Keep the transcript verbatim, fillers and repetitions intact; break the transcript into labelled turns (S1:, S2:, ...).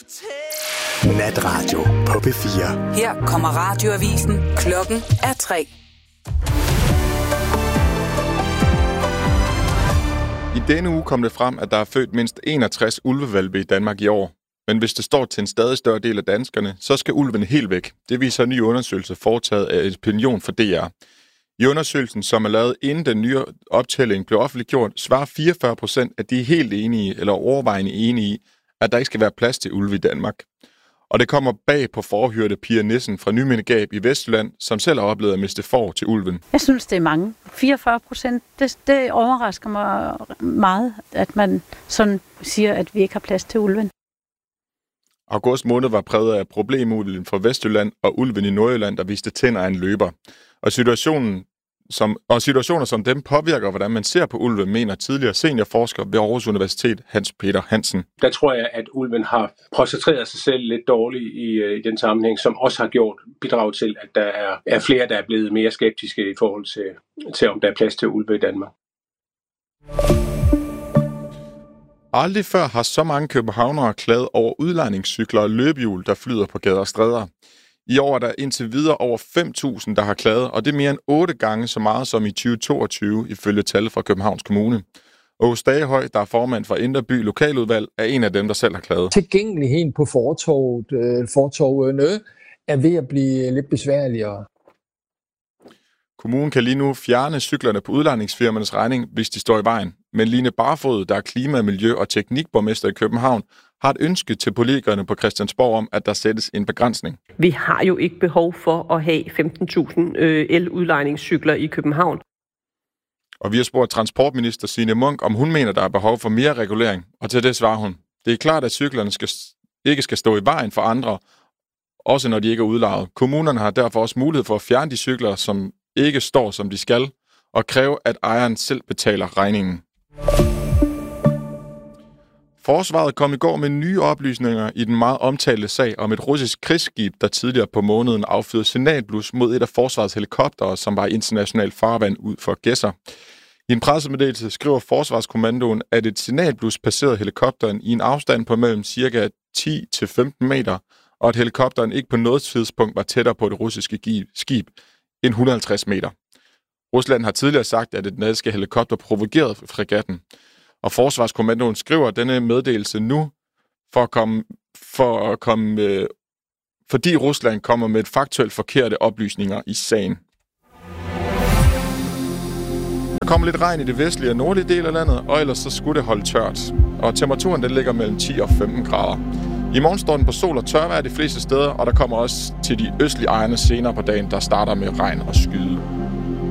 S1: Natradio på P fire.
S2: Her kommer radioavisen. Klokken er tre.
S3: I denne uge kom det frem, at der er født mindst enogtres ulvehvalpe i Danmark i år. Men hvis det står til en stadig større del af danskerne, så skal ulvene helt væk. Det viser en ny undersøgelse foretaget af Opinion for D R. I undersøgelsen, som er lavet inden den nye optælling blev offentliggjort, svarer fireogfyrre procent, at de er helt enige eller overvejende enige i, at der ikke skal være plads til ulve i Danmark. Og det kommer bag på forhørte Pia Nissen fra Nymindegab i Vestjylland, som selv har oplevet at miste får til ulven.
S4: Jeg synes, det er mange. fireogfyrre procent, det, det overrasker mig meget, at man sådan siger, at vi ikke har plads til ulven.
S3: August måned var præget af problemulven fra Vestjylland og ulven i Nordjylland, der viste tænder af en løber. Og, situationen som, og situationer som dem påvirker, hvordan man ser på ulve, mener tidligere seniorforsker ved Aarhus Universitet, Hans Peter Hansen.
S5: Der tror jeg, at ulven har portrætteret sig selv lidt dårligt i, i den sammenhæng, som også har gjort bidrag til, at der er, er flere, der er blevet mere skeptiske i forhold til, til, om der er plads til ulve i Danmark.
S3: Aldrig før har så mange københavnere klaget over udlejningscykler og løbehjul, der flyder på gader og stræder. I år er der indtil videre over fem tusind, der har klaget, og det er mere end otte gange så meget som i tyve toogtyve, ifølge tal fra Københavns Kommune. Åge Stagehøj, der er formand for Indre By Lokaludvalg, er en af dem, der selv har klaget.
S6: Tilgængeligheden på fortovet, fortovene er ved at blive lidt besværligere.
S3: Kommunen kan lige nu fjerne cyklerne på udlejningsfirmaernes regning, hvis de står i vejen. Men Line Barfod, der er klima-, miljø- og teknikborgmester i København, har et ønske til politikerne på Christiansborg om, at der sættes en begrænsning.
S7: Vi har jo ikke behov for at have femten tusind øh, el-udlejningscykler i København.
S3: Og vi har spurgt transportminister Signe Munk, om hun mener, der er behov for mere regulering. Og til det svarer hun: det er klart, at cyklerne skal, ikke skal stå i vejen for andre, også når de ikke er udlejet. Kommunerne har derfor også mulighed for at fjerne de cykler, som ikke står, som de skal, og kræve, at ejeren selv betaler regningen. Forsvaret kom i går med nye oplysninger i den meget omtalte sag om et russisk krigsskib, der tidligere på måneden affyrede signalblus mod et af forsvarets helikoptere, som var i international farvand ud for Gedser. I en pressemeddelelse skriver Forsvarskommandoen, at et signalblus passerede helikopteren i en afstand på mellem ca. ti til femten meter, og at helikopteren ikke på noget tidspunkt var tættere på det russiske skib end et hundrede og halvtreds meter. Rusland har tidligere sagt, at et danske helikopter provokerede fregatten. Og Forsvarskommandoen skriver denne meddelelse nu, for at komme, for at komme, øh, fordi Rusland kommer med et faktuelt forkerte oplysninger i sagen. Der kommer lidt regn i det vestlige og nordlige del af landet, og ellers så skulle det holde tørt. Og temperaturen den ligger mellem ti og femten grader. I morgen står den på sol og tørvejr de fleste steder, og der kommer også til de østlige egne senere på dagen, der starter med regn og skyde.